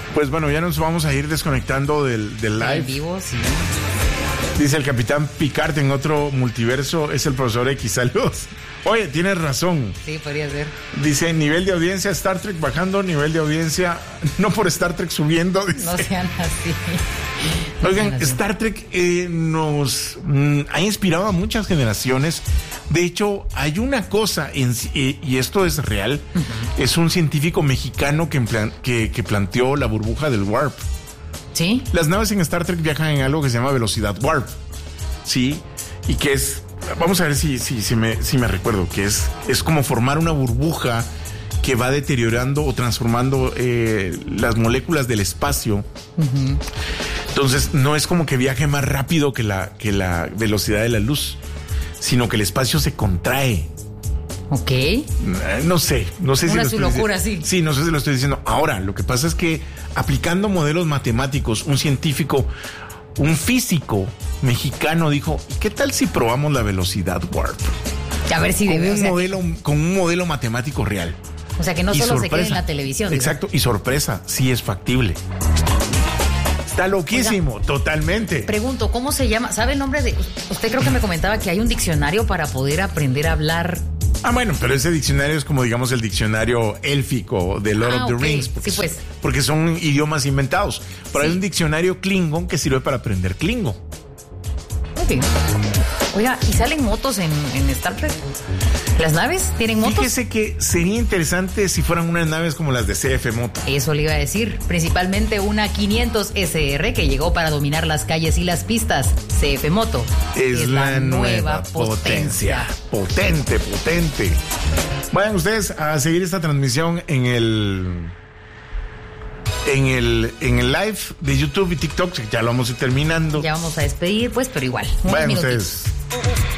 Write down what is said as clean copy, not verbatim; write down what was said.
Pues bueno, ya nos vamos a ir desconectando del live. En vivo, sí. Dice el Capitán Picard en otro multiverso, es el profesor X. Saludos. Oye, tienes razón. Sí, podría ser. Dice, nivel de audiencia Star Trek bajando, nivel de audiencia no por Star Trek subiendo. Dice. No sean así. Oigan, Star Trek nos ha inspirado a muchas generaciones. De hecho, hay una cosa, y esto es real, es un científico mexicano que planteó la burbuja del warp. ¿Sí? Las naves en Star Trek viajan en algo que se llama velocidad warp, ¿sí? Y que es, vamos a ver si me recuerdo, que es como formar una burbuja que va deteriorando o transformando las moléculas del espacio. Uh-huh. Entonces, no es como que viaje más rápido que la velocidad de la luz, sino que el espacio se contrae. Ok. No sé si una su locura, sí. Sí, no sé si lo estoy diciendo. Ahora, lo que pasa es que aplicando modelos matemáticos, un científico, un físico mexicano dijo, ¿qué tal si probamos la velocidad warp? A ver si con un modelo matemático real. O sea, que no solo se quede en la televisión. Exacto, ¿no? Y sorpresa, sí es factible. Está loquísimo. Oiga, totalmente. Pregunto, ¿cómo se llama? ¿Sabe el nombre de...? Usted creo que me comentaba que hay un diccionario para poder aprender a hablar. Bueno, pero ese diccionario es como, digamos, el diccionario élfico de Lord of the Rings. Sí, pues. Porque son idiomas inventados. Pero sí. Hay un diccionario Klingon que sirve para aprender Klingon. Ok. Oiga, ¿y salen motos en Star Trek? ¿Las naves tienen motos? Fíjese que sería interesante si fueran unas naves como las de CF Moto. Eso le iba a decir. Principalmente una 500 SR que llegó para dominar las calles y las pistas. CF Moto es la nueva potencia. Potente. Vayan ustedes a seguir esta transmisión en el live de YouTube y TikTok. Ya lo vamos a ir terminando. Ya vamos a despedir, pues, pero igual. Vayan ustedes.